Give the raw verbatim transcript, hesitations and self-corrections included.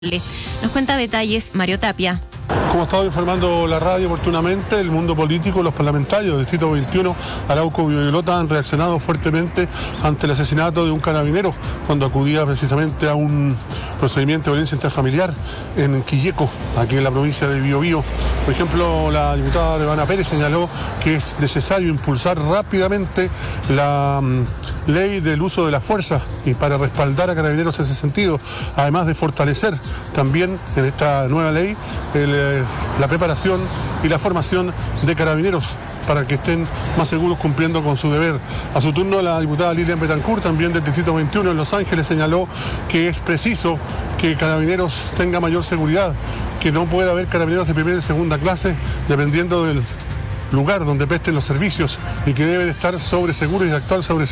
Nos cuenta detalles Mario Tapia. Como estaba informando la radio oportunamente, el mundo político, los parlamentarios del Distrito veintiuno, Arauco y Bielota, han reaccionado fuertemente ante el asesinato de un carabinero cuando acudía precisamente a un procedimiento de violencia intrafamiliar en Quilleco, aquí en la provincia de Biobío. Por ejemplo, la diputada Revana Pérez señaló que es necesario impulsar rápidamente la um, ley del uso de la fuerza y para respaldar a carabineros en ese sentido, además de fortalecer también en esta nueva ley el, eh, la preparación y la formación de carabineros para que estén más seguros cumpliendo con su deber. A su turno, la diputada Lilian Betancourt, también del Distrito veintiuno en Los Ángeles, señaló que es preciso que Carabineros tenga mayor seguridad, que no puede haber carabineros de primera y segunda clase, dependiendo del lugar donde presten los servicios, y que debe de estar sobre seguro y de actuar sobre